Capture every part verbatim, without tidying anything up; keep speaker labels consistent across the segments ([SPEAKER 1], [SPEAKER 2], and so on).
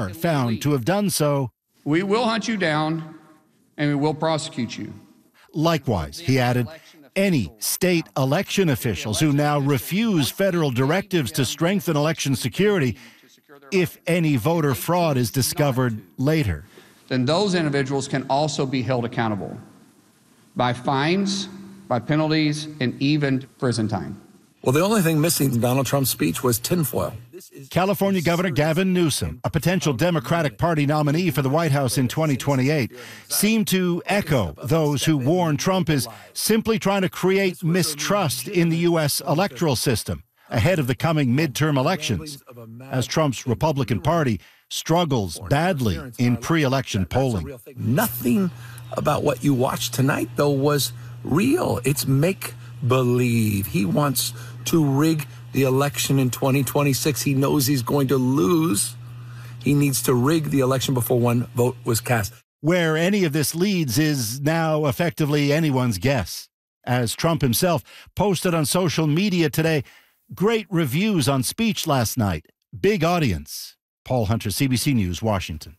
[SPEAKER 1] are found to have done so,
[SPEAKER 2] we will hunt you down and we will prosecute you.
[SPEAKER 1] Likewise, he added, any state election officials who now refuse federal directives to strengthen election security, if any voter fraud is discovered later,
[SPEAKER 2] then those individuals can also be held accountable by fines, by penalties, and even prison time.
[SPEAKER 3] Well, the only thing missing in Donald Trump's speech was tinfoil.
[SPEAKER 1] California Governor Gavin Newsom, a potential Democratic Party nominee for the White House in twenty twenty-eight, seemed to echo those who warn Trump is simply trying to create mistrust in the U S electoral system ahead of the coming midterm elections, as Trump's Republican Party struggles badly in pre-election polling.
[SPEAKER 3] Nothing about what you watched tonight, though, was real. It's make-believe. He wants to rig the election in twenty twenty-six. He knows he's going to lose. He needs to rig the election before one vote was cast.
[SPEAKER 1] Where any of this leads is now effectively anyone's guess. As Trump himself posted on social media today, great reviews on speech last night. Big audience. Paul Hunter, C B C News, Washington.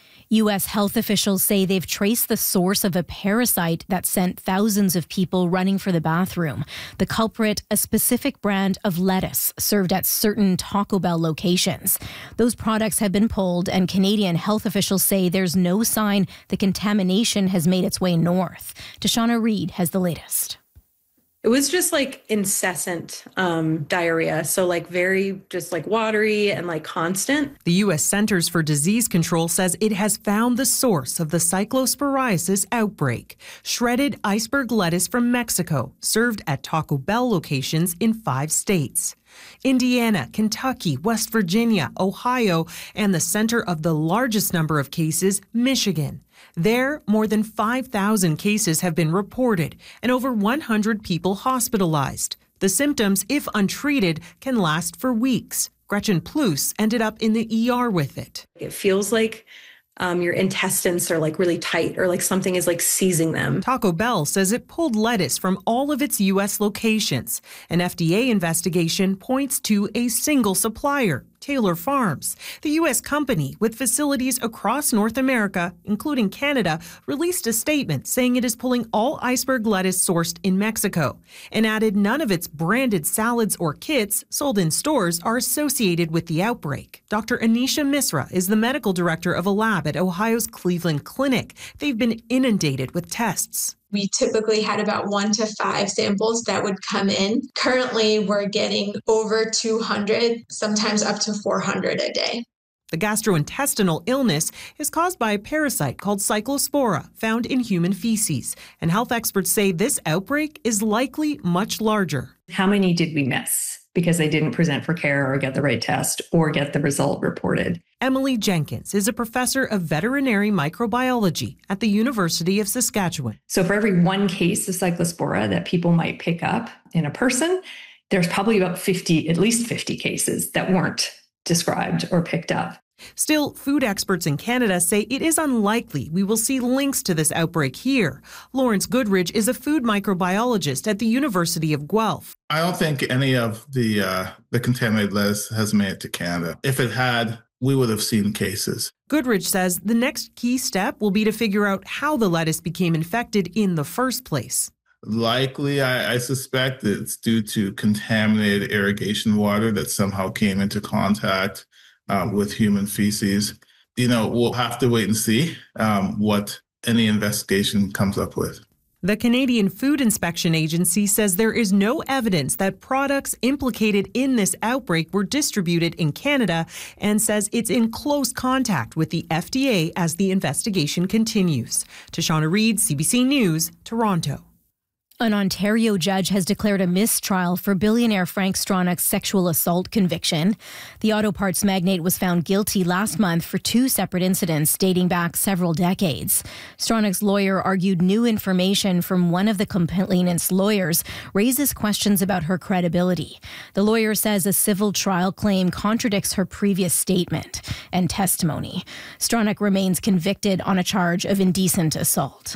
[SPEAKER 4] U S health officials say they've traced the source of a parasite that sent thousands of people running for the bathroom. The culprit, a specific brand of lettuce served at certain Taco Bell locations. Those products have been pulled, and Canadian health officials say there's no sign the contamination has made its way north. Tashana Reed has the latest.
[SPEAKER 5] It was just like incessant um, diarrhea. So like very just like watery and like constant.
[SPEAKER 6] The U S Centers for Disease Control says it has found the source of the cyclosporiasis outbreak. Shredded iceberg lettuce from Mexico, served at Taco Bell locations in five states. Indiana, Kentucky, West Virginia, Ohio, and the center of the largest number of cases, Michigan. There, more than five thousand cases have been reported and over one hundred people hospitalized. The symptoms, if untreated, can last for weeks. Gretchen Plus ended up in the E R with it.
[SPEAKER 5] It feels like um, your intestines are like really tight, or like something is like seizing them.
[SPEAKER 6] Taco Bell says it pulled lettuce from all of its U S locations. An F D A investigation points to a single supplier, Taylor Farms. The U S company, with facilities across North America, including Canada, released a statement saying it is pulling all iceberg lettuce sourced in Mexico, and added none of its branded salads or kits sold in stores are associated with the outbreak. Doctor Anisha Misra is the medical director of a lab at Ohio's Cleveland Clinic. They've been inundated with tests.
[SPEAKER 7] We typically had about one to five samples that would come in. Currently, we're getting over two hundred, sometimes up to four hundred a day.
[SPEAKER 6] The gastrointestinal illness is caused by a parasite called Cyclospora, found in human feces. And health experts say this outbreak is likely much larger.
[SPEAKER 8] How many did we miss because they didn't present for care or get the right test or get the result reported?
[SPEAKER 6] Emily Jenkins is a professor of veterinary microbiology at the University of Saskatchewan.
[SPEAKER 8] So for every one case of Cyclospora that people might pick up in a person, there's probably about fifty, at least fifty cases that weren't described or picked up.
[SPEAKER 6] Still, food experts in Canada say it is unlikely we will see links to this outbreak here. Lawrence Goodridge is a food microbiologist at the University of Guelph.
[SPEAKER 9] I don't think any of the uh, the contaminated lettuce has made it to Canada. If it had, we would have seen cases.
[SPEAKER 6] Goodridge says the next key step will be to figure out how the lettuce became infected in the first place.
[SPEAKER 9] Likely, I, I suspect it's due to contaminated irrigation water that somehow came into contact uh, with human feces. You know, we'll have to wait and see um, what any investigation comes up with.
[SPEAKER 6] The Canadian Food Inspection Agency says there is no evidence that products implicated in this outbreak were distributed in Canada, and says it's in close contact with the F D A as the investigation continues. Tashana Reed, C B C News, Toronto.
[SPEAKER 4] An Ontario judge has declared a mistrial for billionaire Frank Stronach's sexual assault conviction. The auto parts magnate was found guilty last month for two separate incidents dating back several decades. Stronach's lawyer argued new information from one of the complainant's lawyers raises questions about her credibility. The lawyer says a civil trial claim contradicts her previous statement and testimony. Stronach remains convicted on a charge of indecent assault.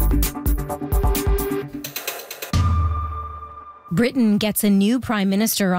[SPEAKER 4] Britain gets a new prime minister on